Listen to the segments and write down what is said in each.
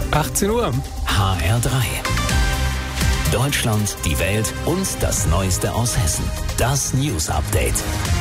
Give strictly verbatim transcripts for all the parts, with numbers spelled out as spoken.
achtzehn Uhr. H R drei. Deutschland, die Welt und das Neueste aus Hessen. Das News Update.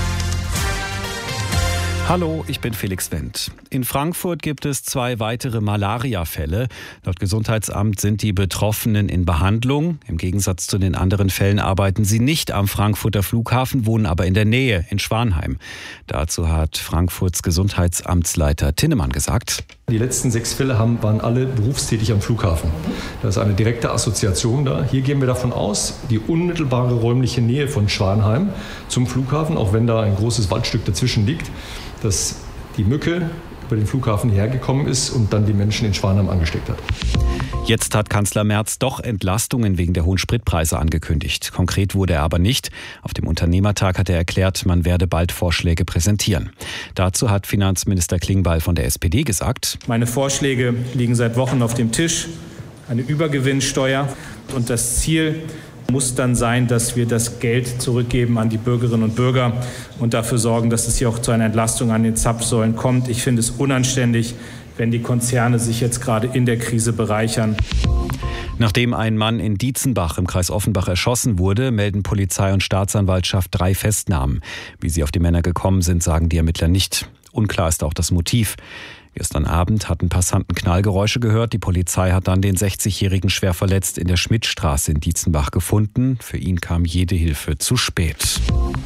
Hallo, ich bin Felix Wendt. In Frankfurt gibt es zwei weitere Malaria-Fälle. Laut Gesundheitsamt sind die Betroffenen in Behandlung. Im Gegensatz zu den anderen Fällen arbeiten sie nicht am Frankfurter Flughafen, wohnen aber in der Nähe, in Schwanheim. Dazu hat Frankfurts Gesundheitsamtsleiter Tinnemann gesagt: Die letzten sechs Fälle haben, waren alle berufstätig am Flughafen. Da ist eine direkte Assoziation da. Hier gehen wir davon aus, die unmittelbare räumliche Nähe von Schwanheim zum Flughafen, auch wenn da ein großes Waldstück dazwischen liegt, dass die Mücke über den Flughafen hergekommen ist und dann die Menschen in Schwanheim angesteckt hat. Jetzt hat Kanzler Merz doch Entlastungen wegen der hohen Spritpreise angekündigt. Konkret wurde er aber nicht. Auf dem Unternehmertag hat er erklärt, man werde bald Vorschläge präsentieren. Dazu hat Finanzminister Klingbeil von der S P D gesagt: Meine Vorschläge liegen seit Wochen auf dem Tisch. Eine Übergewinnsteuer. Und das Ziel muss dann sein, dass wir das Geld zurückgeben an die Bürgerinnen und Bürger und dafür sorgen, dass es hier auch zu einer Entlastung an den Zapfsäulen kommt. Ich finde es unanständig, wenn die Konzerne sich jetzt gerade in der Krise bereichern. Nachdem ein Mann in Dietzenbach im Kreis Offenbach erschossen wurde, melden Polizei und Staatsanwaltschaft drei Festnahmen. Wie sie auf die Männer gekommen sind, sagen die Ermittler nicht. Unklar ist auch das Motiv. Gestern Abend hatten Passanten Knallgeräusche gehört. Die Polizei hat dann den sechzigjährigen schwer verletzt in der Schmidtstraße in Dietzenbach gefunden. Für ihn kam jede Hilfe zu spät.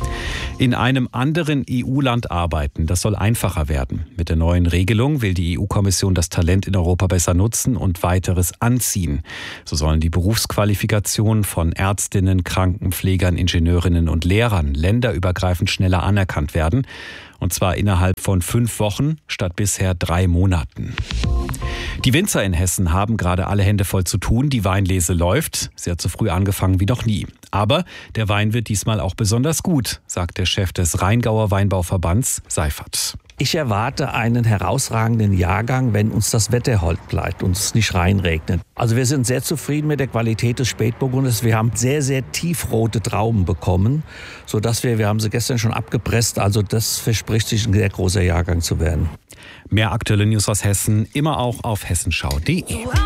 In einem anderen E U-Land arbeiten, das soll einfacher werden. Mit der neuen Regelung will die E U-Kommission das Talent in Europa besser nutzen und weiteres anziehen. So sollen die Berufsqualifikationen von Ärztinnen, Krankenpflegern, Ingenieurinnen und Lehrern länderübergreifend schneller anerkannt werden. Und zwar innerhalb von fünf Wochen statt bisher drei Monaten. Die Winzer in Hessen haben gerade alle Hände voll zu tun. Die Weinlese läuft. Sie hat so früh angefangen wie noch nie. Aber der Wein wird diesmal auch besonders gut, sagt der Chef des Rheingauer Weinbauverbands, Seifert. Ich erwarte einen herausragenden Jahrgang, wenn uns das Wetter hold bleibt und es nicht reinregnet. Also wir sind sehr zufrieden mit der Qualität des Spätburgunders. Wir haben sehr, sehr tiefrote Trauben bekommen, sodass wir, wir haben sie gestern schon abgepresst, also das verspricht sich ein sehr großer Jahrgang zu werden. Mehr aktuelle News aus Hessen, immer auch auf hessenschau punkt de.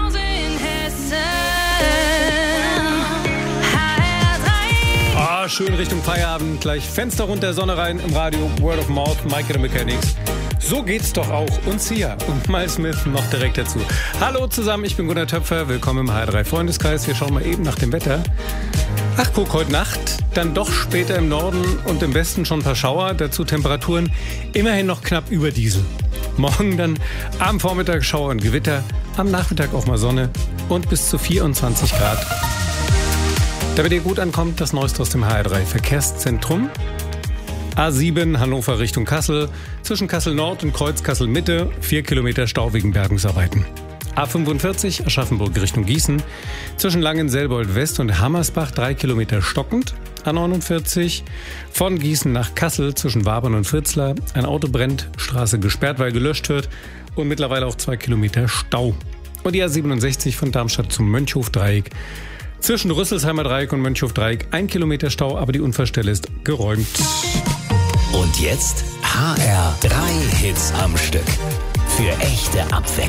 Oh, schön Richtung Feierabend, gleich Fenster runter, Sonne rein im Radio, Word of Mouth, Mike the Mechanics. So geht's doch auch. Und Sia und Miles Smith noch direkt dazu. Hallo zusammen, ich bin Gunnar Töpfer, willkommen im H R drei Freundeskreis. Wir schauen mal eben nach dem Wetter. Ach guck, heute Nacht, dann doch später im Norden und im Westen schon ein paar Schauer, dazu Temperaturen immerhin noch knapp über Diesel. Morgen dann am Vormittag Schauer und Gewitter, am Nachmittag auch mal Sonne und bis zu vierundzwanzig Grad. Damit ihr gut ankommt, das Neueste aus dem H R drei Verkehrszentrum. A sieben Hannover Richtung Kassel, zwischen Kassel Nord und Kreuz Kassel Mitte, vier Kilometer Stau wegen Bergungsarbeiten. A fünfundvierzig Aschaffenburg Richtung Gießen, zwischen Langenselbold West und Hammersbach drei Kilometer stockend. A neunundvierzig von Gießen nach Kassel zwischen Wabern und Fritzlar. Ein Auto brennt, Straße gesperrt, weil gelöscht wird und mittlerweile auch zwei Kilometer Stau. Und die A siebenundsechzig von Darmstadt zum Mönchhof-Dreieck. Zwischen Rüsselsheimer Dreieck und Mönchhof-Dreieck ein Kilometer Stau, aber die Unfallstelle ist geräumt. Und jetzt H R drei Hits am Stück. Für echte Abwechslung.